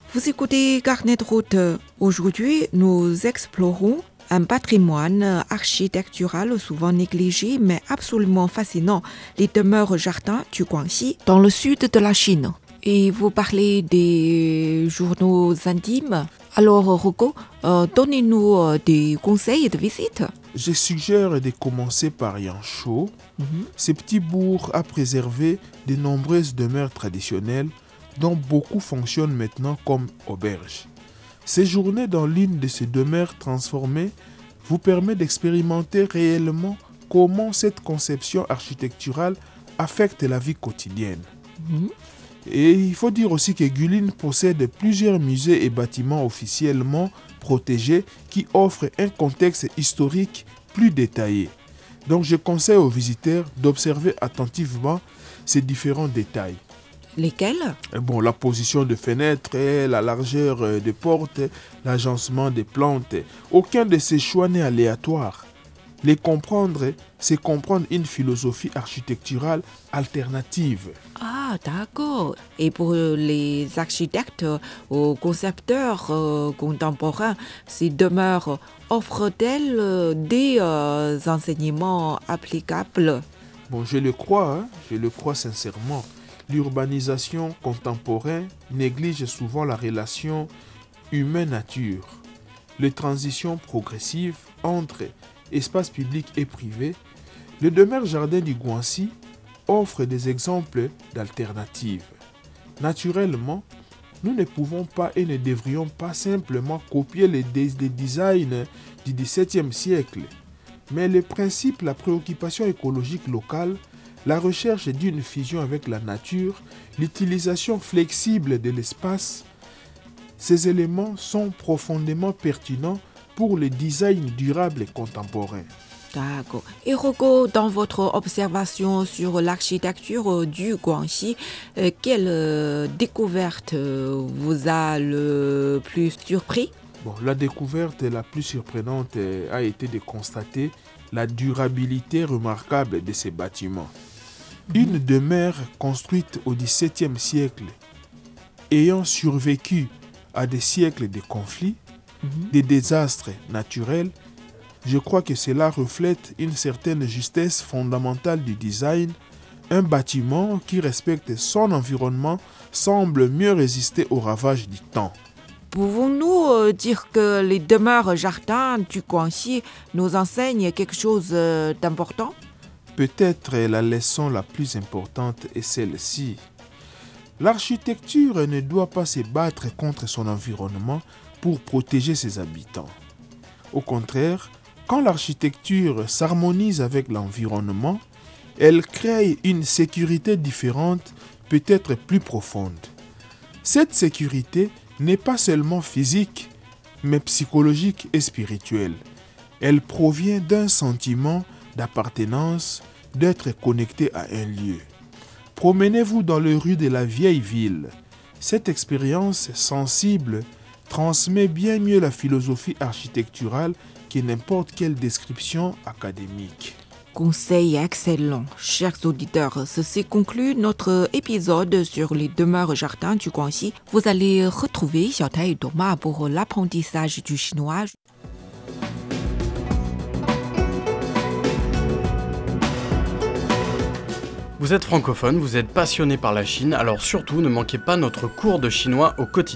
Vous écoutez Carnet de route. Aujourd'hui, nous explorons un patrimoine architectural souvent négligé mais absolument fascinant, les demeures jardins du Guangxi, dans le sud de la Chine. Et vous parlez des journaux intimes. Alors, Rocco, donnez-nous des conseils de visite. Je suggère de commencer par Yanshuo. Ces petits bourgs à préserver de nombreuses demeures traditionnelles dont beaucoup fonctionnent maintenant comme auberges. Séjourner dans l'une de ces demeures transformées vous permet d'expérimenter réellement comment cette conception architecturale affecte la vie quotidienne. Et il faut dire aussi que Guilin possède plusieurs musées et bâtiments officiellement protégés qui offrent un contexte historique plus détaillé. Donc je conseille aux visiteurs d'observer attentivement ces différents détails. Lesquels? La position de fenêtres, la largeur des portes, l'agencement des plantes. Aucun de ces choix n'est aléatoire. Les comprendre, c'est comprendre une philosophie architecturale alternative. Ah, d'accord. Et pour les architectes ou concepteurs contemporains, ces demeures offrent-elles des enseignements applicables? Je le crois sincèrement. L'urbanisation contemporaine néglige souvent la relation humaine-nature. Les transitions progressives entre espace public et privé, le demeure jardin du Guangxi offre des exemples d'alternatives. Naturellement, nous ne pouvons pas et ne devrions pas simplement copier les designs du XVIIe siècle, mais le principe, la préoccupation écologique locale, la recherche d'une fusion avec la nature, l'utilisation flexible de l'espace, ces éléments sont profondément pertinents pour le design durable et contemporain. D'accord. Et Rocco, dans votre observation sur l'architecture du Guangxi, quelle découverte vous a le plus surpris? La découverte la plus surprenante a été de constater la durabilité remarquable de ces bâtiments. Une demeure construite au XVIIe siècle, ayant survécu à des siècles de conflits, des désastres naturels, je crois que cela reflète une certaine justesse fondamentale du design. Un bâtiment qui respecte son environnement semble mieux résister aux ravages du temps. Pouvons-nous dire que les demeures jardins du Guangxi nous enseignent quelque chose d'important? Peut-être la leçon la plus importante est celle-ci. L'architecture ne doit pas se battre contre son environnement pour protéger ses habitants. Au contraire, quand l'architecture s'harmonise avec l'environnement, elle crée une sécurité différente, peut-être plus profonde. Cette sécurité n'est pas seulement physique, mais psychologique et spirituelle. Elle provient d'un sentiment d'appartenance, d'être connecté à un lieu. Promenez-vous dans les rues de la vieille ville. Cette expérience sensible transmet bien mieux la philosophie architecturale que n'importe quelle description académique. Conseil excellent. Chers auditeurs, ceci conclut notre épisode sur les demeures jardins du Guangxi. Vous allez retrouver Xiaotai et Thomas pour l'apprentissage du chinois. Vous êtes francophone, vous êtes passionné par la Chine, alors surtout ne manquez pas notre cours de chinois au quotidien.